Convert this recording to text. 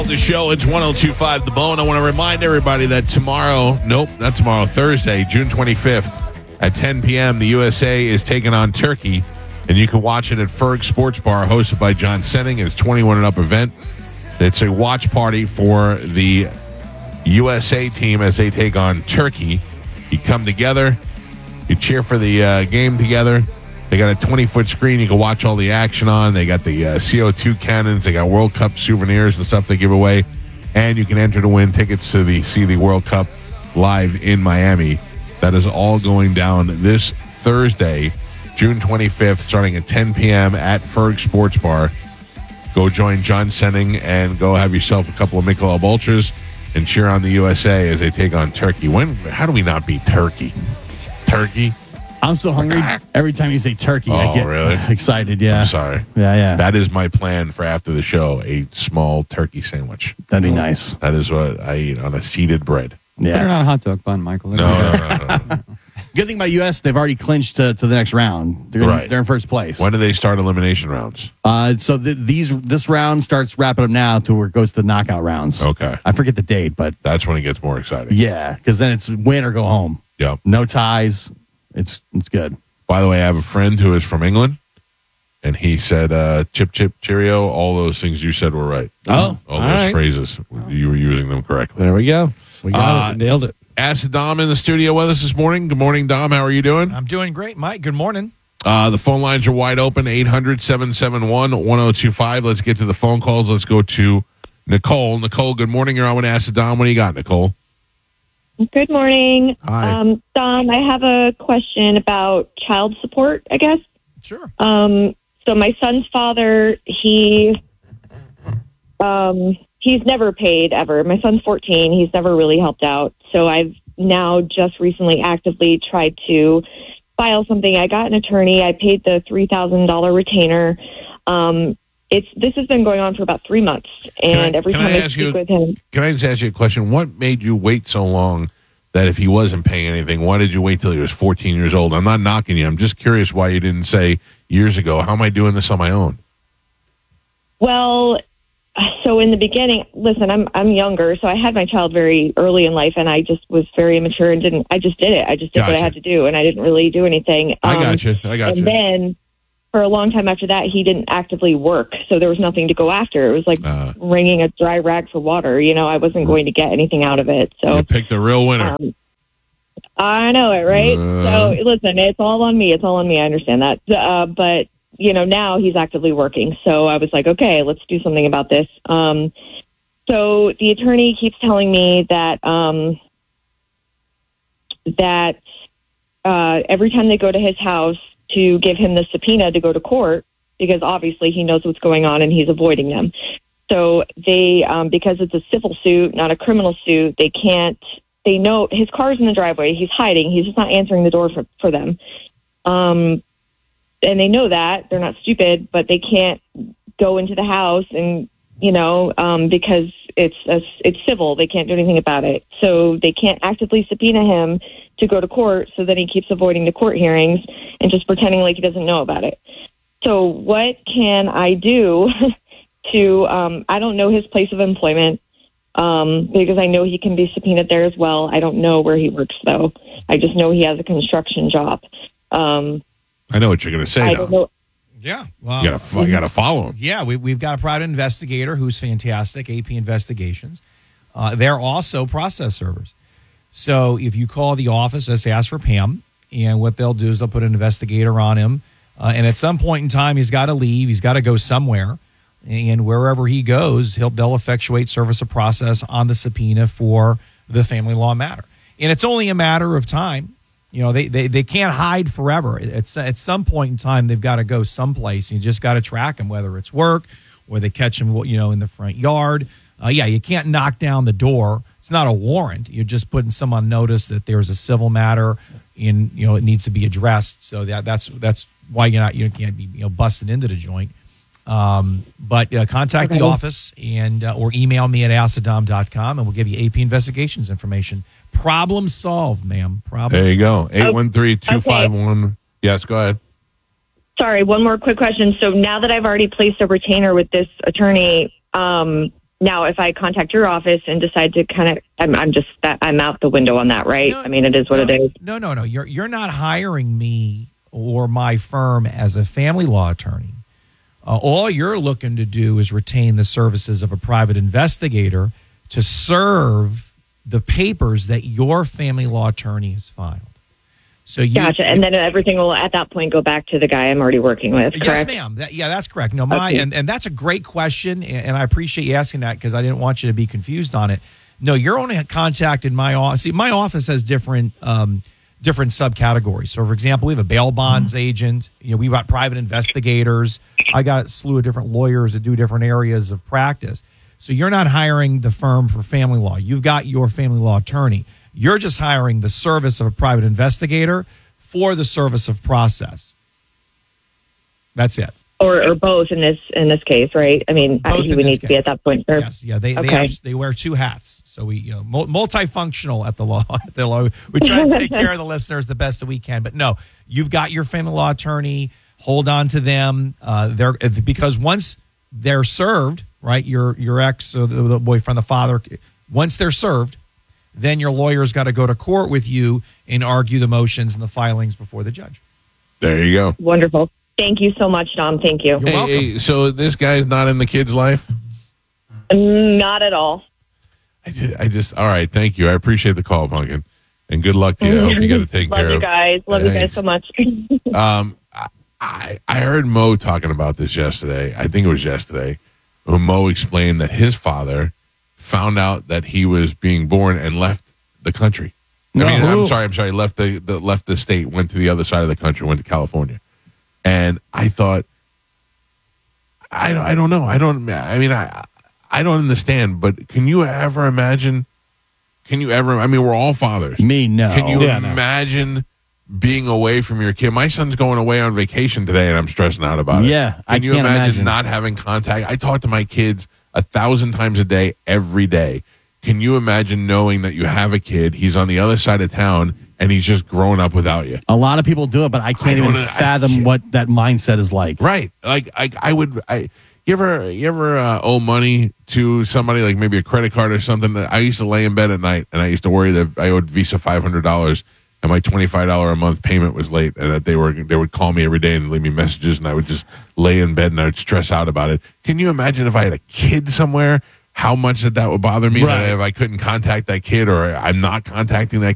The show, it's 102.5 The Bone. I want to remind everybody that Thursday, June 25th at 10 p.m., the USA is taking on Turkey, and you can watch it at Ferg Sports Bar, hosted by John Senning. It's 21 and up event. It's a watch party for the USA team as they take on Turkey. You come together, you cheer for the game together. They got a 20-foot screen you can watch all the action on. They got the CO2 cannons. They got World Cup souvenirs and stuff they give away. And you can enter to win tickets to see the World Cup live in Miami. That is all going down this Thursday, June 25th, starting at 10 p.m. at Ferg Sports Bar. Go join John Senning and go have yourself a couple of Michelob Ultras and cheer on the USA as they take on Turkey. How do we not beat Turkey? Turkey? I'm so hungry. Every time you say turkey, I get really excited. Yeah. I'm sorry. Yeah. That is my plan for after the show, a small turkey sandwich. That'd be nice. That is what I eat on a seeded bread. Yeah. Put it on a hot dog bun, Michael. No. Good thing about US, they've already clinched to the next round. They're in first place. When do they start elimination rounds? So this round starts wrapping up now to where it goes to knockout rounds. Okay. I forget the date, but That's when it gets more exciting. yeah, because then it's win or go home. Yep. No ties. It's good. By the way, I have a friend who is from England, and he said, chip, chip, cheerio, all those things you said were right. Oh, all those phrases, you were using them correctly. There we go. We got it. Nailed it. Ask Dom in the studio with us this morning. Good morning, Dom. How are you doing? I'm doing great, Mike. Good morning. The phone lines are wide open, 800-771-1025. Let's get to the phone calls. Let's go to Nicole. Nicole, good morning. You're on with Ask Dom. What do you got, Nicole? Good morning. Hi. Dom, I have a question about child support, I guess. Sure. So my son's father, he's never paid ever. My son's 14. He's never really helped out. So I've now just recently actively tried to file something. I got an attorney. I paid the $3,000 retainer. This has been going on for about 3 months, and every time I speak with him. Can I just ask you a question? What made you wait so long that if he wasn't paying anything, why did you wait till he was 14 years old? I'm not knocking you. I'm just curious why you didn't say years ago, how am I doing this on my own? Well, so in the beginning, listen, I'm younger, so I had my child very early in life, and I just was very immature and I just did it. I just did what I had to do, and I didn't really do anything. I got you. And then for a long time after that, he didn't actively work, so there was nothing to go after. It was like wringing a dry rag for water. I wasn't going to get anything out of it. So you picked the real winner. I know it, right? So listen, it's all on me. It's all on me. I understand that. But now he's actively working. So I was like, okay, let's do something about this. So the attorney keeps telling me that every time they go to his house to give him the subpoena to go to court, because obviously he knows what's going on and he's avoiding them. So they, because it's a civil suit, not a criminal suit, they know his car's in the driveway. He's hiding. He's just not answering the door for them. And they know that. They're not stupid, but they can't go into the house and, because it's civil. They can't do anything about it. So they can't actively subpoena him to go to court. So then he keeps avoiding the court hearings and just pretending like he doesn't know about it. So what can I do to, I don't know his place of employment, because I know he can be subpoenaed there as well. I don't know where he works though. I just know he has a construction job. I know what you're going to say. I don't know. Yeah. Well, you got to follow him. Yeah, we've got a private investigator who's fantastic, AP Investigations. They're also process servers. So if you call the office, just ask for Pam, and what they'll do is they'll put an investigator on him. And at some point in time, he's got to leave. He's got to go somewhere. And wherever he goes, they'll effectuate service of process on the subpoena for the family law matter. And it's only a matter of time. They can't hide forever. At some point in time, they've got to go someplace. You just got to track them, whether it's work or they catch them, in the front yard. You can't knock down the door. It's not a warrant. You're just putting someone on notice that there's a civil matter and, it needs to be addressed. So that's why you can't be, busted into the joint. But contact the office and or email me at asadom.com and we'll give you AP Investigations information. Problem solved, ma'am. There you go. 813-251. Okay. Yes, go ahead. Sorry, one more quick question. So now that I've already placed a retainer with this attorney, Now, if I contact your office and decide to kind of, I'm out the window on that, right? No, I mean, it is what it is. No. You're not hiring me or my firm as a family law attorney. All you're looking to do is retain the services of a private investigator to serve the papers that your family law attorney has filed. So Gotcha. And then everything will at that point go back to the guy I'm already working with, correct? Yes, ma'am. That's correct. No, and that's a great question, and I appreciate you asking that because I didn't want you to be confused on it. No, you're only contacted my office. See, my office has different subcategories. So, for example, we have a bail bonds agent. We've got private investigators. I got a slew of different lawyers that do different areas of practice. So you're not hiring the firm for family law. You've got your family law attorney. You're just hiring the service of a private investigator for the service of process. That's it. Or both in this case, right? I mean, he would need to be at that point. Yes, yeah. They wear two hats, so we multifunctional at the law. We try to take care of the listeners the best that we can. But no, you've got your family law attorney. Hold on to them. Because once they're served, right? Your ex, or the boyfriend, the father. Once they're served, then your lawyer's got to go to court with you and argue the motions and the filings before the judge. There you go. Wonderful. Thank you so much, Dom. Thank you. You're welcome. Hey, so this guy's not in the kid's life? Not at all. I just all right. Thank you. I appreciate the call, Pumpkin, and good luck to you. I hope you get it taken care of. Love you guys. Love you guys so much. I heard Mo talking about this yesterday. I think it was yesterday, when Mo explained that his father found out that he was being born and left the country. I'm sorry. Left the state, went to the other side of the country, went to California. And I thought, I don't know. I don't understand, but can you ever imagine? We're all fathers. Me, no. Can you imagine being away from your kid? My son's going away on vacation today, and I'm stressing out about it. Yeah, Can you imagine not having contact? I talk to my kids 1,000 times a day, every day. Can you imagine knowing that you have a kid, he's on the other side of town, and he's just growing up without you? A lot of people do it, but I can't even fathom what that mindset is like. Right. You ever owe money to somebody, like maybe a credit card or something? I used to lay in bed at night, and I used to worry that I owed Visa $500, and my $25 a month payment was late, and that they would call me every day and leave me messages, and I would just lay in bed and I would stress out about it. Can you imagine if I had a kid somewhere, how much that would bother me? Right. That if I couldn't contact that kid, or I'm not contacting that